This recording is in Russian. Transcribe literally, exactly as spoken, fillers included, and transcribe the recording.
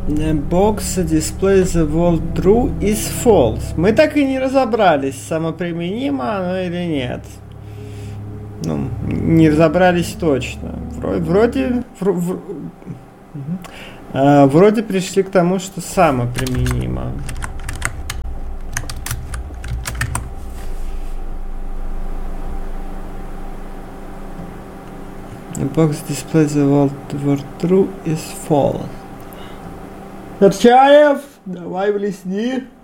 The box display the word true is false. Мы так и не разобрались, самоприменимо оно или нет. Ну, не разобрались точно. Вроде, вроде, вро, вро, э, вроде пришли к тому, что самоприменимо. The box displays the word, word true is false. Арчаев, давай блесни.